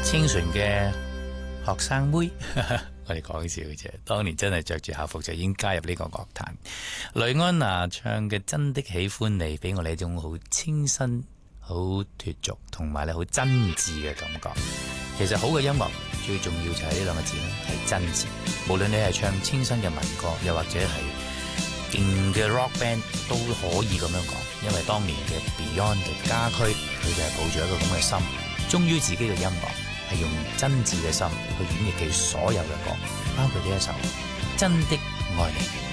清純嘅學生妹，我哋講笑嘅啫。當年真係着住校服就已經加入呢個樂壇。雷安娜唱嘅《真的喜歡你》，俾我哋一種好清新、好脫俗同埋咧好真摯嘅感覺。其實好嘅音樂最重要就係呢兩個字咧，係真摯。無論你係唱清新嘅民歌，又或者係勁嘅 rock band 都可以咁樣講。因為當年嘅 Beyond 嘅家駒，佢就係抱住一個咁嘅心，忠於自己嘅音樂，係用真摯嘅心去演繹佢所有嘅歌，包括呢一首《真的愛你》。